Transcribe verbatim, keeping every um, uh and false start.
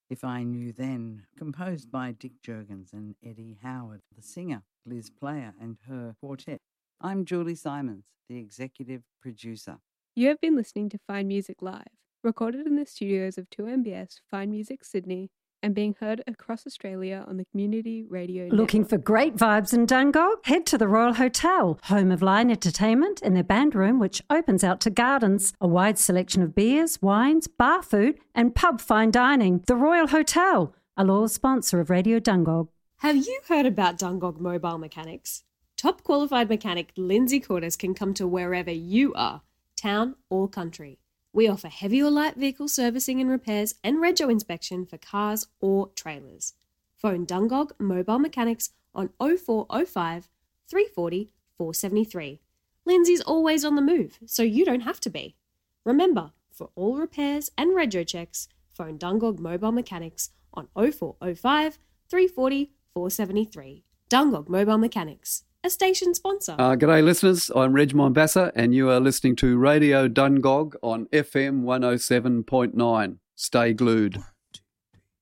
If I Knew Then, composed by Dick Jurgens and Eddie Howard, the singer, Liz Player and her quartet. I'm Julie Simons, the executive producer. You have been listening to Fine Music Live, recorded in the studios of two M B S Fine Music Sydney and being heard across Australia on the Community Radio Looking Network. for great vibes in Dungog? Head to the Royal Hotel, home of Lion Entertainment and their band room, which opens out to gardens. A wide selection of beers, wines, bar food and pub fine dining. The Royal Hotel, a loyal sponsor of Radio Dungog. Have you heard about Dungog Mobile Mechanics? Top qualified mechanic Lindsay Cordes can come to wherever you are, town or country. We offer heavy or light vehicle servicing and repairs and rego inspection for cars or trailers. Phone Dungog Mobile Mechanics on oh four oh five, three four oh, four seven three. Lindsay's always on the move, so you don't have to be. Remember, for all repairs and rego checks, phone Dungog Mobile Mechanics on oh four oh five, three four oh, four seven three. Dungog Mobile Mechanics, a station sponsor. Uh, g'day listeners, I'm Reg Mombassa and you are listening to Radio Dungog on F M one oh seven point nine. Stay glued.